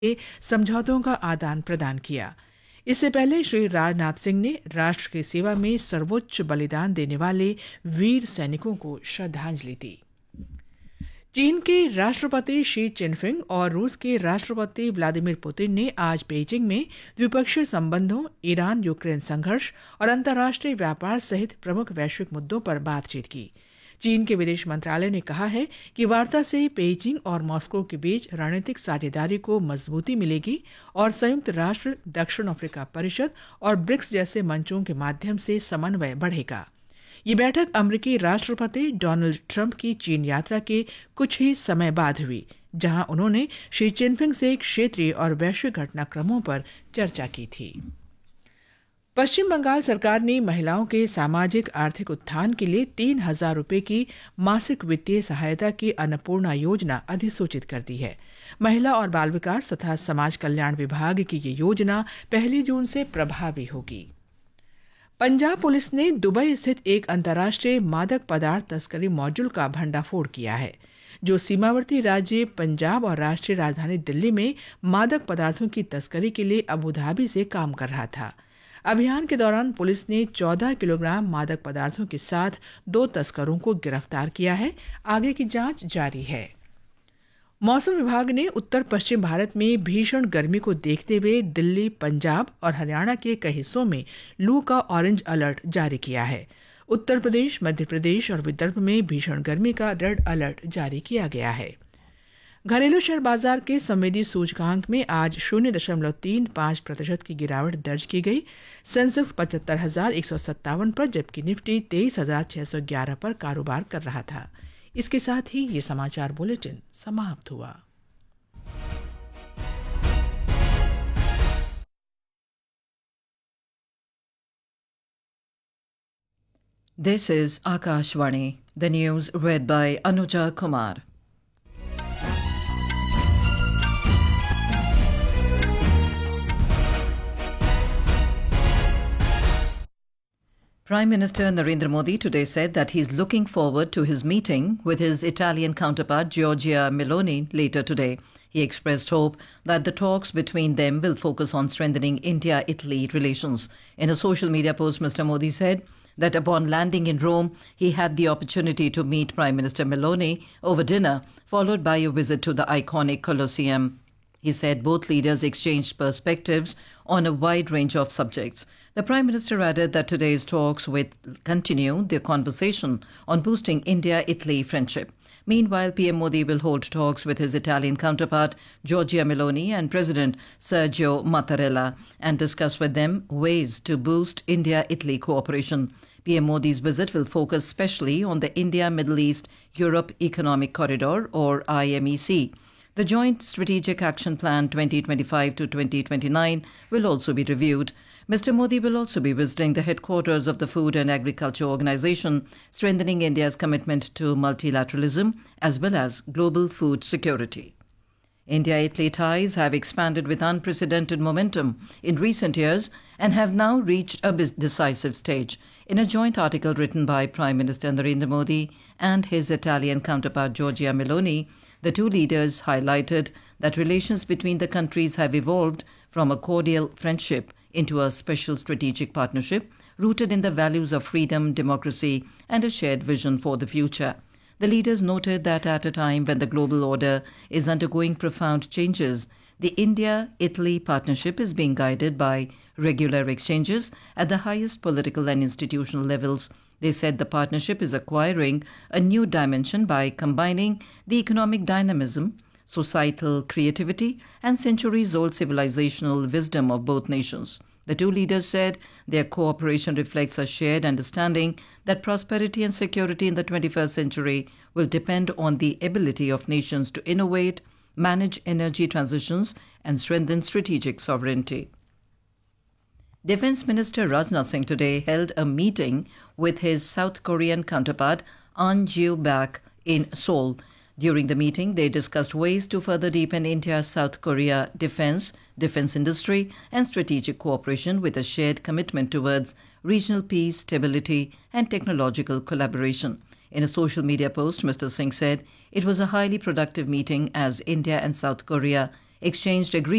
समझौतों का आदान प्रदान किया। इससे पहले श्री राजनाथ सिंह ने राष्ट्र की सेवा में सर्वोच्च बलिदान देने वाले वीर सैनिकों को श्रद्धांजलि दी। चीन के राष्ट्रपति शी चिनफिंग और रूस के राष्ट्रपति व्लादिमीर पुतिन ने आज बीजिंग में द्विपक्षीय संबंधों, ईरान यूक्रेन संघर्ष और अंतर्राष्ट्रीय व्यापार सहित प्रमुख वैश्विक मुद्दों पर बातचीत की। चीन के विदेश मंत्रालय ने कहा है कि वार्ता से बीजिंग और मॉस्को के बीच रणनीतिक साझेदारी को मजबूती मिलेगी और संयुक्त राष्ट्र, दक्षिण अफ्रीका परिषद और ब्रिक्स जैसे मंचों के माध्यम से समन्वय बढ़ेगा। ये बैठक अमेरिकी राष्ट्रपति डोनाल्ड ट्रंप की चीन यात्रा के कुछ ही समय बाद हुई, जहां उन्होंने शी चिनफिंग से क्षेत्रीय और वैश्विक घटनाक्रमों पर चर्चा की थी। पश्चिम बंगाल सरकार ने महिलाओं के सामाजिक आर्थिक उत्थान के लिए 3,000 रुपये की मासिक वित्तीय सहायता की अन्नपूर्णा योजना अधिसूचित कर दी है। महिला और बाल विकास तथा समाज कल्याण विभाग की ये योजना 1 जून से प्रभावी होगी। पंजाब पुलिस ने दुबई स्थित एक अंतर्राष्ट्रीय मादक पदार्थ तस्करी मॉड्यूल का भंडाफोड़ किया है, जो सीमावर्ती राज्य पंजाब और राष्ट्रीय राजधानी दिल्ली में मादक पदार्थों की तस्करी के लिए अबू धाबी से काम कर रहा था। अभियान के दौरान पुलिस ने 14 किलोग्राम मादक पदार्थों के साथ 2 तस्करों को गिरफ्तार किया है। आगे की जांच जारी है। मौसम विभाग ने उत्तर पश्चिम भारत में भीषण गर्मी को देखते हुए दिल्ली, पंजाब और हरियाणा के कई हिस्सों में लू का ऑरेंज अलर्ट जारी किया है। उत्तर प्रदेश, मध्य प्रदेश और विदर्भ में भीषण गर्मी का रेड अलर्ट जारी किया गया है। घरेलू शेयर बाजार के संवेदी सूचकांक में आज 0.35% की गिरावट दर्ज की गई। सेंसेक्स 75,157 पर, जबकि निफ्टी 23,611 पर कारोबार कर रहा था। इसके साथ ही ये समाचार बुलेटिन समाप्त हुआ। This is Akashvani, the news read by Anuja Kumar. Prime Minister Narendra Modi today said that he is looking forward to his meeting with his Italian counterpart Giorgia Meloni later today. He expressed hope that the talks between them will focus on strengthening India-Italy relations. In a social media post, Mr. Modi said that upon landing in Rome, he had the opportunity to meet Prime Minister Meloni over dinner, followed by a visit to the iconic Colosseum. He said both leaders exchanged perspectives on a wide range of subjects. The Prime Minister added that today's talks will continue their conversation on boosting India-Italy friendship. Meanwhile, PM Modi will hold talks with his Italian counterpart Giorgia Meloni and President Sergio Mattarella and discuss with them ways to boost India-Italy cooperation. PM Modi's visit will focus specially on the India-Middle East-Europe Economic Corridor, or IMEC. The Joint Strategic Action Plan 2025 to 2029 will also be reviewed. Mr. Modi will also be visiting the headquarters of the Food and Agriculture Organization, strengthening India's commitment to multilateralism as well as global food security. India-Italy ties have expanded with unprecedented momentum in recent years and have now reached a decisive stage. In a joint article written by Prime Minister Narendra Modi and his Italian counterpart Giorgia Meloni, the two leaders highlighted that relations between the countries have evolved from a cordial friendship into a special strategic partnership rooted in the values of freedom, democracy, and a shared vision for the future. The leaders noted that at a time when the global order is undergoing profound changes, the India-Italy partnership is being guided by regular exchanges at the highest political and institutional levels. They said the partnership is acquiring a new dimension by combining the economic dynamism, societal creativity, and centuries-old civilizational wisdom of both nations. The two leaders said their cooperation reflects a shared understanding that prosperity and security in the 21st century will depend on the ability of nations to innovate, manage energy transitions, and strengthen strategic sovereignty. Defense Minister Rajnath Singh today held a meeting with his South Korean counterpart An Gyu-bak in Seoul. During the meeting, they discussed ways to further deepen India-South Korea defense industry, and strategic cooperation with a shared commitment towards regional peace, stability, and technological collaboration. In a social media post, Mr. Singh said it was a highly productive meeting as India and South Korea exchanged agreements